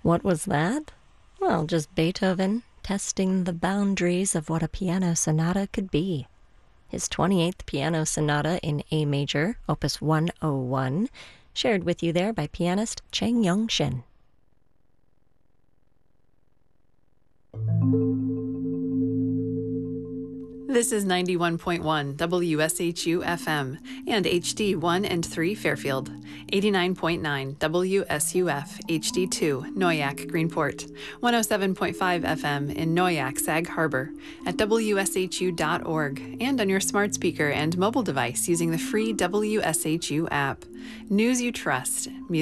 What was that? Well, just Beethoven testing the boundaries of what a piano sonata could be. His 28th Piano Sonata in A major, Opus 101, shared with you there by pianist Cheng Yong Shin. This is 91.1 WSHU FM and HD 1 and 3 Fairfield, 89.9 WSUF HD 2 Noyak Greenport, 107.5 FM in Noyak Sag Harbor, at WSHU.org, and on your smart speaker and mobile device using the free WSHU app. News you trust.